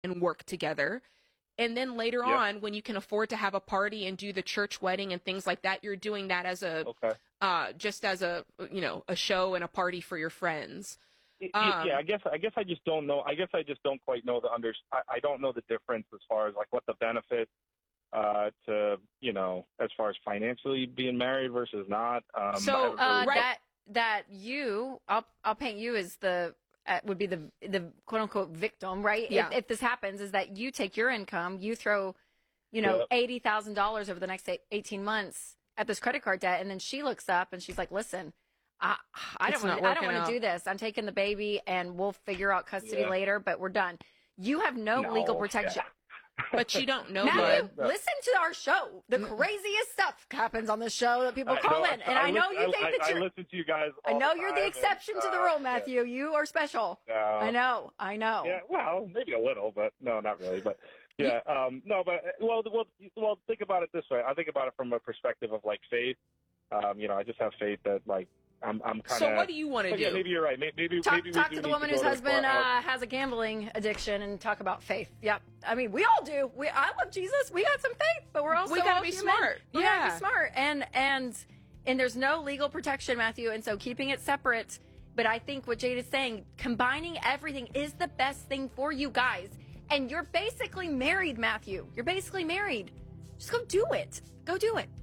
and work together. And then later on, when you can afford to have a party and do the church wedding and things like that, you're doing that as a just as a a show and a party for your friends. Yeah, I guess I just don't know. I guess I just don't quite know I don't know the difference as far as like what the benefit to as far as financially being married versus not. So that I'll paint you as the would be the quote unquote victim, right? Yeah. If this happens, is that you take your income, you throw, $80,000 over the next 18 months at this credit card debt, and then she looks up and she's like, "Listen, I don't want to do this. I'm taking the baby, and we'll figure out custody later, but we're done." You have no legal protection. But you don't know. Matthew, listen to our show. The craziest stuff happens on this show that people call in. And I know you think that I listen to you guys all I know the you're the exception to the rule, Matthew. You are special. No. I know. Yeah, well, maybe a little, but no, not really. But yeah, no, but well, think about it this way. I think about it from a perspective of like faith. I just have faith that like I'm kind of. So what do you want to do? Yeah, maybe you're right. Maybe talk we to do the need woman to whose go to husband court. has a gambling addiction and talk about faith. Yep. I mean, we all do. I love Jesus. We got some faith, but we're also we gotta all be human. smart. We gotta be smart, and there's no legal protection, Matthew, and so keeping it separate. But I think what Jade is saying, combining everything is the best thing for you guys. And you're basically married, Matthew. You're basically married. Just go do it. Go do it.